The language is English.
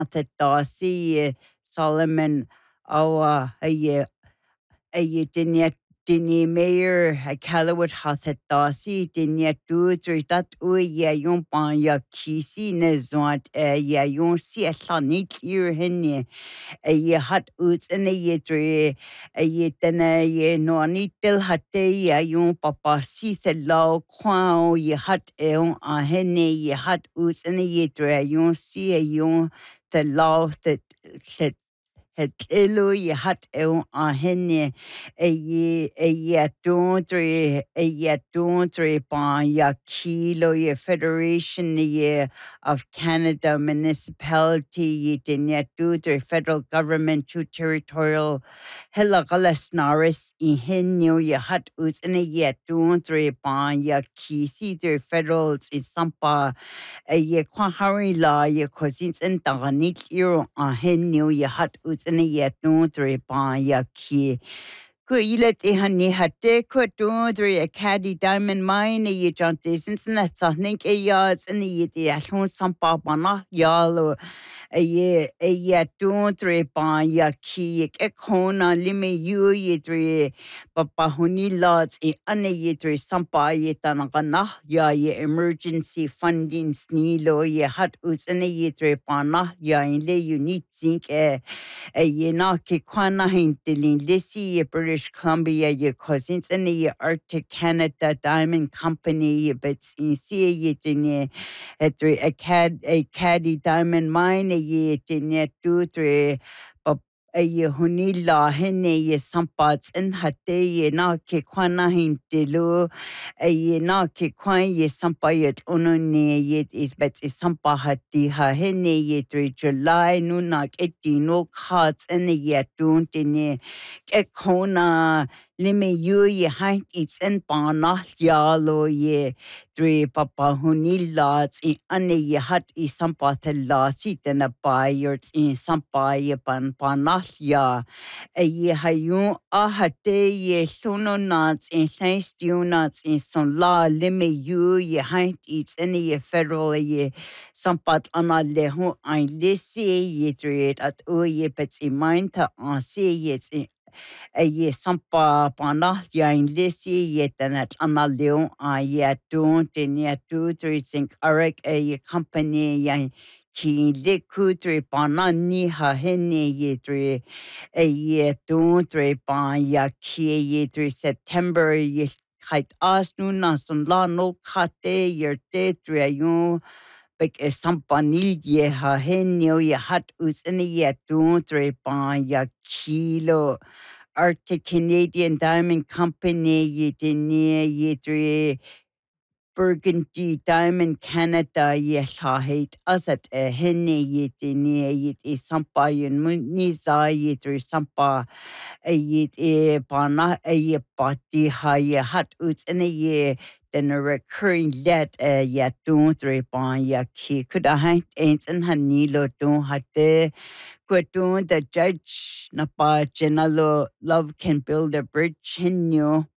the Darcy Solomon our a dinne mayor a Callowwood hath a Darcy dinne dúdri dat ya yon ban ya kisi ne zwant ya yon si a llanit i'r hynny ye hat uts in a yedre ye dana ye no ani til hatte ya yon papa si the law kwao ye hat eon a henne ye hat uts in a yedre yon si a yon the law that het elu ye hat eon a henne ye dondre ban ya kilo ye federation ye of Canada municipality ye dinya dudre federal government to territorial hela galasnaris I henyo ye hat uts in a ye dondre ban ya kisi der federals is sampa ye kwahari la ye cosins and daganit iro a henyo ye hat uts in a ye dondre ban ya ki Ko ilet e hani hatte ko dondre a caddy diamond mine ye jante since net sa think e yards in the ye alhon sampa bana yalo a ye dondre ban ya ki e kona lime yu ye dre papa huni lots e ane ye dre sampa ye tanagana ya ye emergency funding snilo ye hat us ane ye dre bana ya in le unit zinc ye na ki kwana hintilin lisi ye British Columbia ye cousins and ye Arctic Canada Diamond Company ye bits in see ye dinye a caddy diamond mine ye dinye two three ye huni la hene ye sampats in hatte ye na ki kwana hintilu ye na ki kwan ye sampayet onone ye is bets is sampa hatti ha hene ye 3 July no nak eti no cards in the ye don't in ye kona lime yu ye haint it's in bana yalo ye dre papa huni lots in ane ye hat I sampa the lasi tena buyers in sampa ye bana ya ye hayun a hate ye sono nuts in thanks to nuts in some law lime yu ye haint it's in ye federal ye sampat ana lehu ein lisi ye dre at o ye pets in mind ta an see ye ye sampa pana yain lisi ye tanet ana leon a ye don't in ye two three think arek a company yain ki likutri pana ni ha hene ye three a ye don't three pan ya ki ye 3 September ye kite as no na son la no kate yer te three you big sampanil ye ha henyo ye hat us in ye don't three pan ya kilo Arctic Canadian Diamond Company ye denia ye dre Burgundy Diamond Canada ye lahait asat henne ye denia ye e sampa yin niza ye dre sampa ye e bana ye bati ha ye hat uts in a ye then a recurring let ye don't dre ban ye ki could a haint ain't and hanilo don't hatte Kutun, the judge, Napa, Jenalo, love can build a bridge, Henyo.